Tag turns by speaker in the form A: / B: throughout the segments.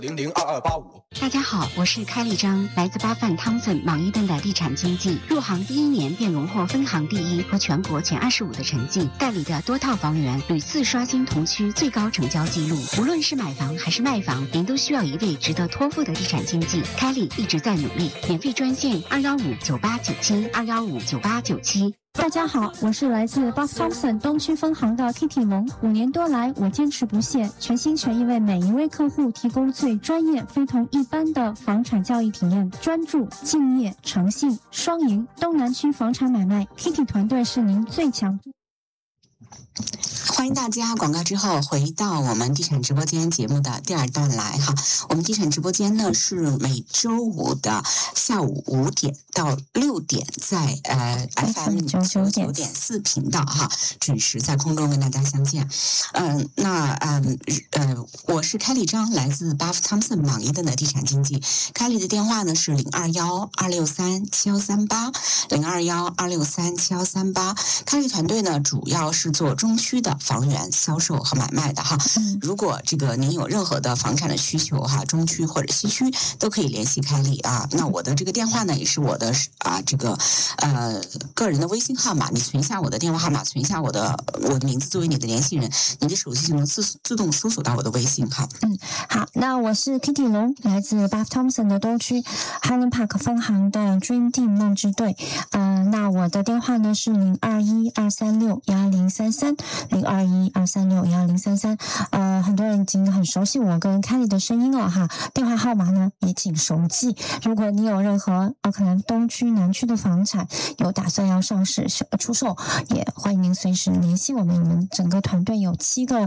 A: 002285。
B: 大家好，我是开立章，来自巴范汤森莽伊登的地产经纪，入行第1年便荣获分行第1和全国前25的成绩，代理的多套房源屡次刷新同区最高成交记录。无论是买房还是卖房，您都需要一位值得托付的地产经纪。开立一直在努力，免费专线2159897，2159897。
C: 大家好，我是来自 Buff Thompson 东区分行的 Kitty 龙。5年多来，我坚持不懈，全心全意为每一位客户提供最专业、非同一般的房产交易体验。专注、敬业、诚信，双赢。东南区房产买卖 ，Kitty 团队是您最强。
D: 欢迎大家广告之后回到我们地产直播间节目的第2段来哈。我们地产直播间呢是每周五的下午5点到6点在FM 99.4频道哈，准时在空中跟大家相见。我是开立章，来自巴夫汤森莽伊登的地产经纪。开立的电话呢是0212637138，0212637138。开立团队呢主要是做中区的房源销售和买卖的哈。如果这个您有任何的房产的需求哈，中区或者西区都可以联系开立啊。那我的这个电话呢也是我的个人的微信号码，你存一下我的电话号码，存一下我的名字作为你的联系人，你的手机就能自动搜索到我的微信哈。
C: 好，那我是 Kitty 龙，来自 Buff Thompson 的东区 Highland Park 分行的 Dream Team 梦之队。那我的电话呢是0212361033，0212361033。很多人已经很熟悉我跟开立的声音了哈。电话号码呢也请熟记。如果你有任何可能东区、南区的房产有打算要上市出售，也欢迎您随时联系我们。我们整个团队有7个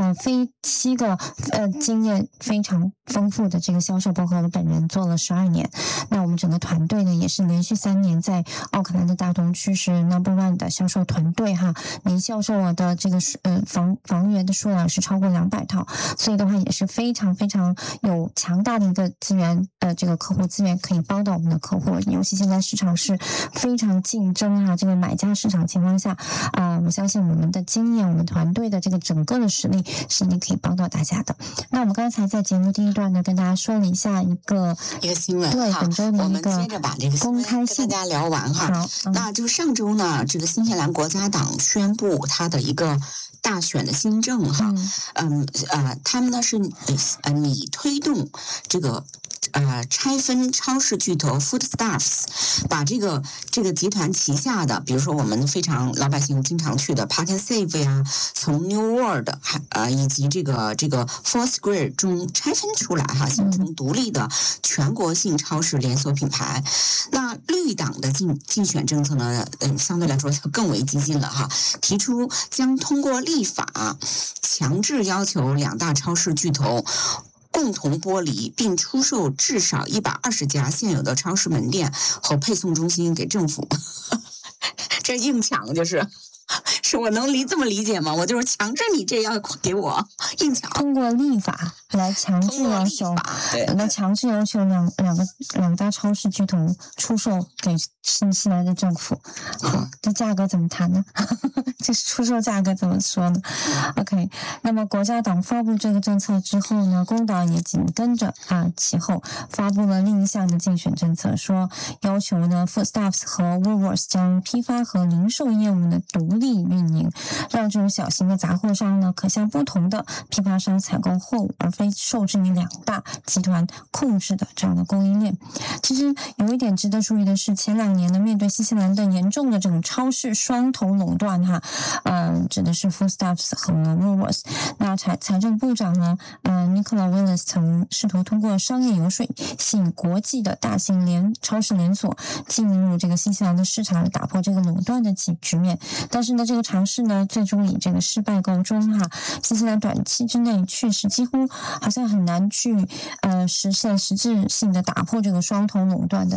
C: 经验非常丰富的这个销售，包括我本人做了12年。那我们整个团队呢也是连续3年在奥克兰的大东区是 No.1 的销售团队哈，年销售额的这个房源的数量是超过200套，所以的话也是非常非常有强大的一个资源，这个客户资源可以帮到我们的客户。尤其现在市场是非常竞争啊，这个买家市场情况下我相信我们的经验，我们团队的这个整个的实力是你可以帮到大家的。那我们刚才在节目第1段呢跟大家说了一下一个
D: 新闻，
C: 对本周的一个
D: 我们接着把这个
C: 公开信
D: 跟大家聊完哈。
C: 好，
D: 那就上周呢，这个新西兰国家党宣布它的一个大选的新政哈。他们呢是拟推动这个拆分超市巨头 Foodstuffs， 把这个集团旗下的，比如说我们非常老百姓经常去的 Park and Save 呀，从 New World 以及这个 Four Square 中拆分出来哈，形成独立的全国性超市连锁品牌。那绿党的竞选政策呢，相对来说更为激进了哈，提出将通过立法强制要求2大超市巨头共同剥离并出售至少120家现有的超市门店和配送中心给政府。这硬抢是我能这么理解吗？我就是强制你这要给我硬抢，
C: 通过立法来强制要求，来强制要求两大超市巨头出售给新西兰的政府。这价格怎么谈呢？这是出售价格怎么说呢？OK， 那么国家党发布这个政策之后呢，工党也紧跟着其后发布了另一项的竞选政策，说要求呢 Foodstuffs 和 Woolworths 将批发和零售业务的独立运营，让这种小型的杂货商呢可向不同的批发商采购货物，而非受制于2大集团控制的这样的供应链。其实有一点值得注意的是，前2年呢，面对新西兰的严重的这种超市双头垄断指的是 Foodstuffs 和 Woolworths。那财政部长呢Nicola Willis 曾试图通过商业游说吸引国际的大型超市连锁进入这个新西兰的市场，打破这个垄断的局面。但是呢，这个尝试呢最终以这个失败告终新西兰短期之内确实几乎好像很难去实现实质性的打破这个双头垄断的这种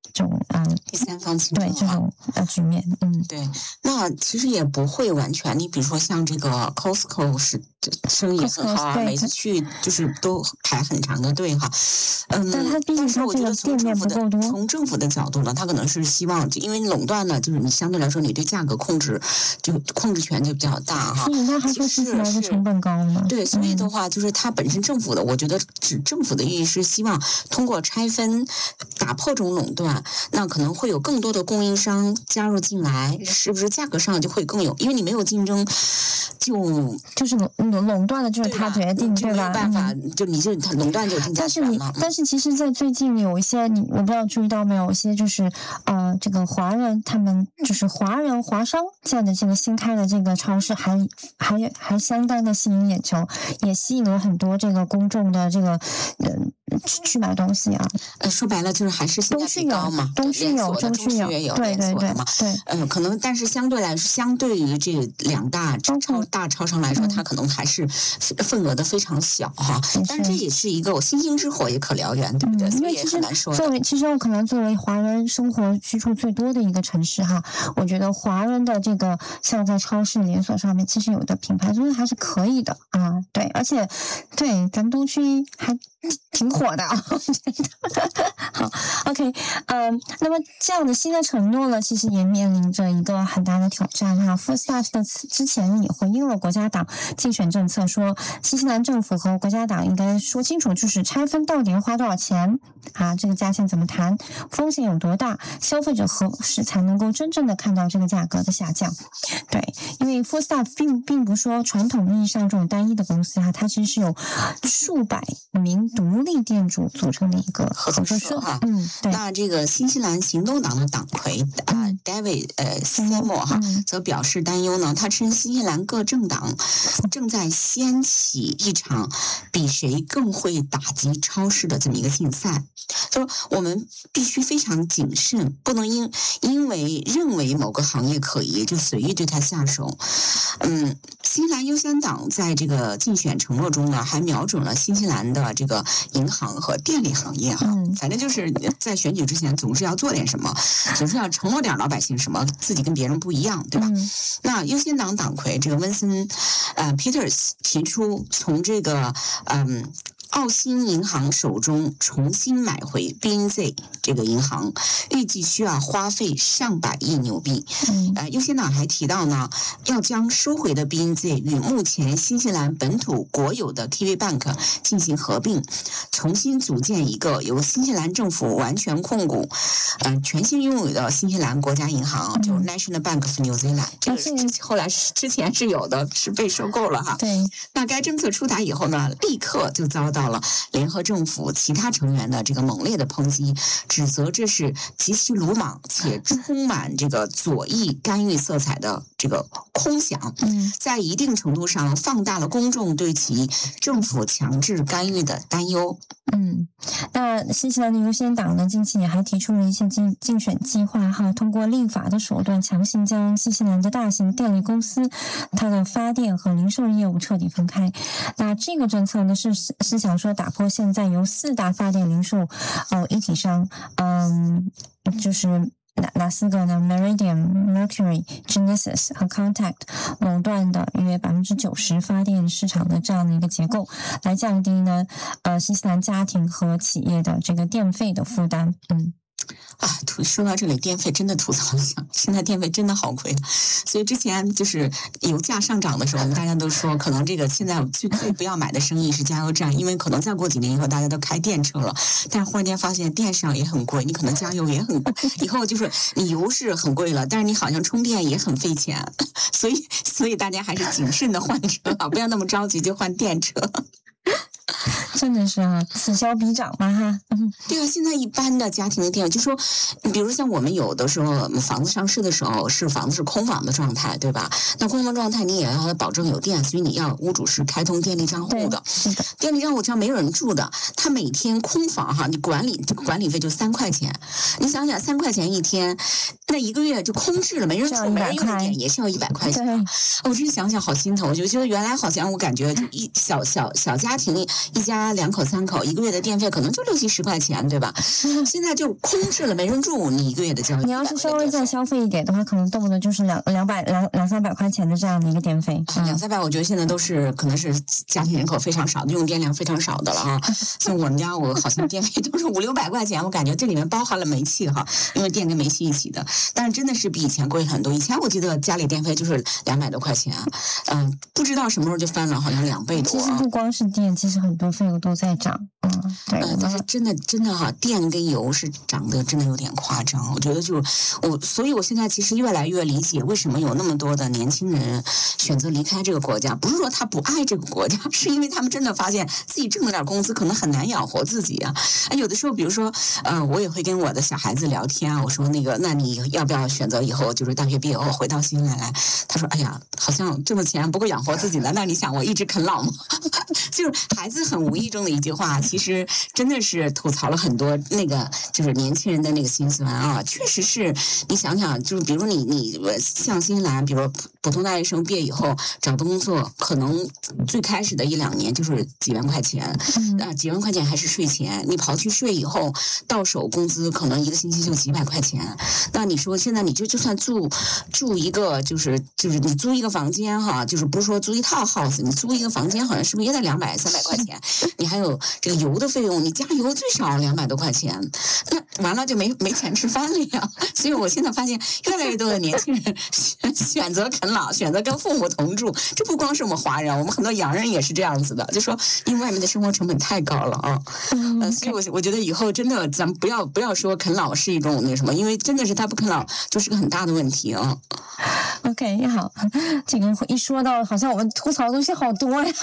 C: 这种
D: 第三方竞争
C: 对这种局面，
D: 对，那其实也不会完全，你比如说像这个 Costco 是生意很好啊，每次去就是都排很长的队哈，
C: 但它毕竟它这个店面不够多，
D: 从政府的角度呢，它可能是希望，因为垄断呢，就是你相对来说你对价格控制权就比较大哈，
C: 所以它还说新西兰的成本高嘛，
D: 对，所以的话就是它本身政府的，我觉得政府的意义是希望通过拆分打破这种垄断，那可能会有更多的供应商加入进来，是不是价格上就会更有？因为你没有竞争，
C: 就是垄断的，就是他决定，对吧？
D: 没有办法，就你就他垄断就定价权了。
C: 但是其实，在最近有一些我不知道注意到没有，一些就是这个华人他们就是华商这样的这个新开的这个超市还相当的吸引眼球，也吸引了很多这个公众的这个去买东西啊。
D: 说白了就是还是性价比高嘛，
C: 东区有，中区有，对对对
D: 对，可能但是相对于这两大超商来说，它可能还是份额的非常小哈。但是这也是一个星星之火也可燎原，对不对？所以也很难说。
C: 其实我可能作为华人生活居住最多的一个城市哈，我觉得华人的这个像在超市连锁上面，其实有的品牌真的还是可以的啊。对，而且对咱们东区还挺火的啊。好 ，OK， 那么这样的新的承诺呢，其实也面临着一个很大的挑战哈。Food Staff 的之前也回应了国家党竞选政策，说新西兰政府和国家党应该说清楚，就是拆分到底要花多少钱啊，这个价钱怎么谈，风险有多大，消费者何时才能够真正的看到这个价格的下降？对，因为 Food Staff 并不是说传统意义上这种单一的公司哈，它其实是有数百名独立店主组成的一个合作社哈。对。
D: 那这个新西兰行动党的党魁David Seymour 哈则表示担忧呢，他称新西兰各政党正在掀起一场比谁更会打击超市的这么一个竞赛，就说我们必须非常谨慎，不能因为认为某个行业可疑就随意对它下手。新西兰优先党在这个竞选承诺中呢，还瞄准了新西兰的这个银行和电力行业哈，反正就是在选举之前总是要做点什么，总是要承诺点老百姓什么，自己跟别人不一样，对吧？那优先党党魁这个温森Peters 提出从这个澳新银行手中重新买回 BNZ 这个银行，预计需要花费上百亿纽币。优先党还提到呢，要将收回的 BNZ 与目前新西兰本土国有的 Kiwi Bank 进行合并，重新组建一个由新西兰政府完全控股、全新拥有的新西兰国家银行，就是 National Bank of New Zealand。这个后来之前是有的，是被收购了哈。
C: 对。
D: 那该政策出台以后呢，立刻就遭到了联合政府其他成员的这个猛烈的抨击，指责这是极其鲁莽且充满这个左翼干预色彩的这个空想，在一定程度上放大了公众对其政府强制干预的担忧。
C: 那新西兰的优先党呢，近期也还提出了一些竞选计划哈，通过立法的手段强行将新西兰的大型电力公司它的发电和零售业务彻底分开。那这个政策呢是想说打破现在由4大发电零售一体商就是哪4个呢 ？Meridian、Mercury、Genesis 和 Contact 垄断的约90%发电市场的这样的一个结构，来降低呢新西兰家庭和企业的这个电费的负担。
D: 说到这里，电费真的吐槽一下，现在电费真的好贵。所以之前就是油价上涨的时候，我们大家都说，可能这个现在最不要买的生意是加油站，因为可能再过几年以后大家都开电车了。但是忽然间发现电上也很贵，你可能加油也很贵，以后就是你油是很贵了，但是你好像充电也很费钱，所以大家还是谨慎的换车啊，不要那么着急就换电车。
C: 真的是此消彼长嘛哈。
D: 对啊，现在一般的家庭的电，就说比如像我们有的时候房子上市的时候是房子是空房的状态，对吧？那空房状态你也要保证有电，所以你要屋主是开通电力账户的。电力账户只要没有人住的，他每天空房哈，你管理费就3块钱。你想想3块钱一天，那1个月就空置了，没人住，没人用的电也是要100块钱。我真想想好心疼，我就觉得原来好像我感觉一小家庭一家2口3口，1个月的电费可能就60、10块钱，对吧？现在就空置了，没人住，你1个月的交易。
C: 你要是稍微再消费一点的话，可能动不动就是200、300块钱的这样的一个电费。
D: 200、300，我觉得现在都是可能是家庭人口非常少的，用电量非常少的了啊。像我们家，我好像电费都是500、600块钱，我感觉这里面包含了煤气哈，因为电跟煤气一起的。但是真的是比以前贵很多。以前我记得家里电费就是200多块钱，不知道什么时候就翻了，好像2倍多。
C: 其实不光是电，其实很多费用都在涨。对。
D: 但是真的哈，电跟油是涨得真的有点夸张。我觉得所以我现在其实越来越理解为什么有那么多的年轻人选择离开这个国家，不是说他不爱这个国家，是因为他们真的发现自己挣了点工资，可能很难养活自己啊。有的时候，比如说，我也会跟我的小孩子聊天啊，我说那你要不要选择以后就是大学毕业后回到新西兰来？他说，哎呀，好像挣的钱不够养活自己了。那你想，我一直啃老吗？就是孩子很无意中的一句话，其实真的是吐槽了很多就是年轻人的那个心酸啊。确实是，你想想，就是比如说你像新西兰，比如说普通大学生毕业以后找的工作，可能最开始的1、2年就是几万块钱，几万块钱还是税前，你刨去税以后，到手工资可能1个星期就几百块钱。那你说现在你就算住一个就是你租一个房间哈，就是不是说租一套 house， 你租一个房间好像是不是也得200、300块钱？你还有这个油的费用，你加油最少200多块钱，那完了就没钱吃饭了呀。所以我现在发现越来越多的年轻人选择啃老，选择跟父母同住。这不光是我们华人，我们很多洋人也是这样子的，就说因为外面的生活成本太高了啊。所以我觉得以后真的咱们不要说啃老是一种那什么，因为真的是他不啃老就是个很大的问题啊。
C: OK， 好，这个一说到好像我们吐槽的东西好多呀。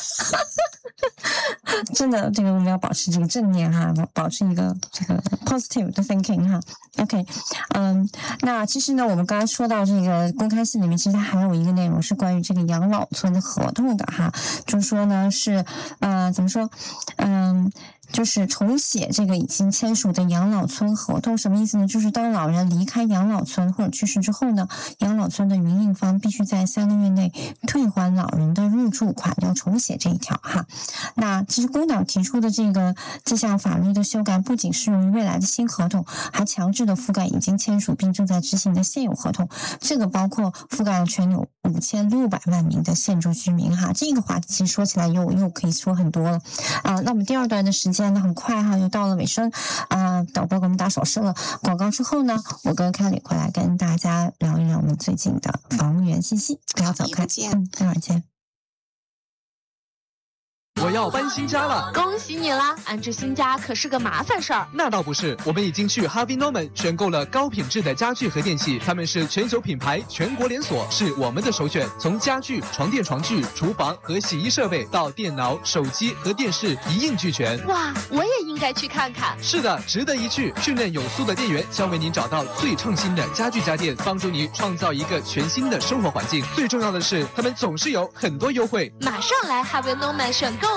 C: 真的，这个我们要保持这个正念哈，保持一个这个 positive 的 thinking 哈。OK， 那其实呢，我们刚才说到这个公开信里面，其实它还有一个内容是关于这个养老村的合同的哈，就是说呢是怎么说就是重写这个已经签署的养老村合同，什么意思呢？就是当老人离开养老村或者去世之后呢，养老村的营运方必须在3个月内退还老人的入住款，要重写这一条哈。那其实工党提出的这项法律的修改，不仅适用于未来的新合同，还强制的覆盖已经签署并正在执行的现有合同，这个包括覆盖了全有5600万名的现住居民哈。这个话题其实说起来又可以说很多了那我们第二段的时间呢，很快哈又到了尾声导播给我们打手势了。广告之后呢，我跟凯里回来跟大家聊一聊我们最近的房务员信息，不要走开，待会儿见。
A: 我要搬新家了，
E: 恭喜你啦！安置新家可是个麻烦事儿。
A: 那倒不是，我们已经去 Harvey Norman 选购了高品质的家具和电器，他们是全球品牌，全国连锁，是我们的首选。从家具、床垫、床具、厨房和洗衣设备到电脑、手机和电视一应俱全。
E: 哇，我也应该去看看。
A: 是的，值得一去。训练有素的店员将为您找到最创新的家具家电，帮助你创造一个全新的生活环境。最重要的是，他们总是有很多优惠。
E: 马上来 Harvey Norman 选购。